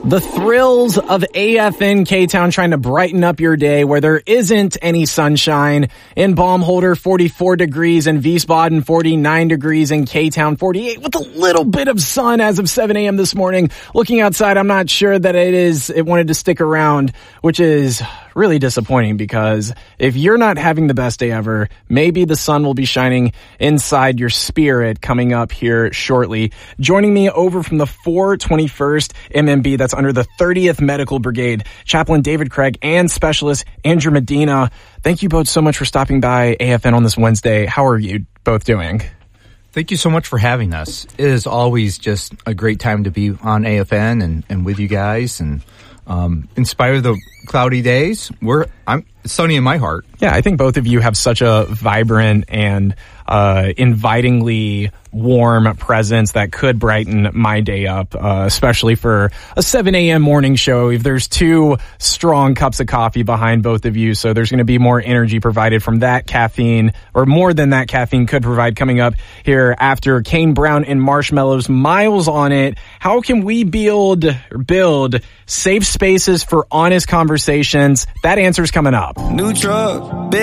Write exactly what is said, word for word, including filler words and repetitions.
The thrills of A F N K-Town trying to brighten up your day where there isn't any sunshine. In Baumholder, forty-four degrees. In Wiesbaden, forty-nine degrees. In K-Town, forty-eight with a little bit of sun as of seven a.m. this morning. Looking outside, I'm not sure that it is, it wanted to stick around, which is really disappointing because if you're not having the best day ever, maybe the sun will be shining inside your spirit coming up here shortly. Joining me over from the four twenty-first M M B, that's under the thirtieth Medical Brigade, Chaplain David Craig and Specialist Andrew Medina. Thank you both so much for stopping by A F N on this Wednesday. How are you both doing? Thank you so much for having us. It is always just a great time to be on A F N and, and with you guys. And um, in spite of the cloudy days, we're I'm it's sunny in my heart. Yeah, I think both of you have such a vibrant and uh, invitingly warm presence that could brighten my day up, uh, especially for a seven a.m. morning show. If there's two strong cups of coffee behind both of you, so there's going to be more energy provided from that caffeine, or more than that caffeine could provide coming up here after Kane Brown and Marshmallows. Miles on it. How can we build build safe spaces for honest conversations? That answer's coming up. New truck.